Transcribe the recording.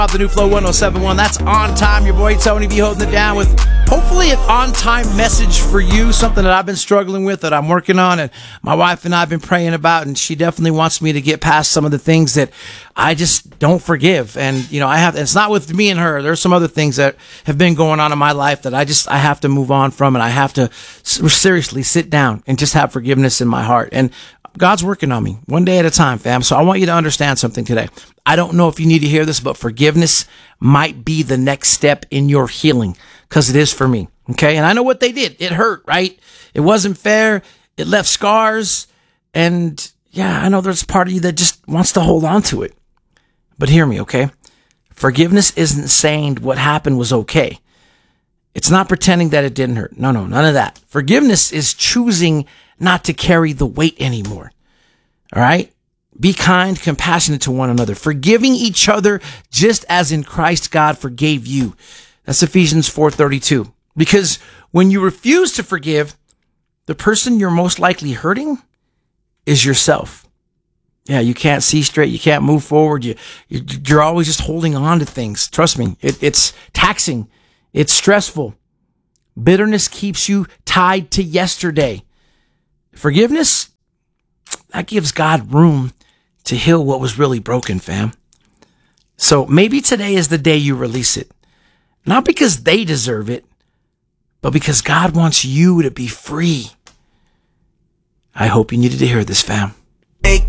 The new Flow 1071. That's On Time. Your boy Tony B holding it down with hopefully an on-time message for you, something that I've been struggling with, that I'm working on, and my wife and I have been praying about, and she definitely wants me to get past some of the things that I just don't forgive. And, it's not with me and her. There's some other things that have been going on in my life that I have to move on from, and I have to seriously sit down and just have forgiveness in my heart. And God's working on me one day at a time, fam. So I want you to understand something today. I don't know if you need to hear this, but forgiveness might be the next step in your healing, because it is for me. Okay. And I know what they did. It hurt, right? It wasn't fair. It left scars. And yeah, I know there's part of you that just wants to hold on to it. But hear me, okay? Forgiveness isn't saying what happened was okay. It's not pretending that it didn't hurt. No, none of that. Forgiveness is choosing not to carry the weight anymore. All right? Be kind, compassionate to one another, forgiving each other just as in Christ God forgave you. That's Ephesians 4:32. Because when you refuse to forgive, the person you're most likely hurting is yourself. Yeah, you can't see straight. You can't move forward. You're always just holding on to things. Trust me, it's taxing. It's stressful. Bitterness keeps you tied to yesterday. Forgiveness, that gives God room to heal what was really broken, fam. So maybe today is the day you release it. Not because they deserve it, but because God wants you to be free. I hope you needed to hear this, fam. Wake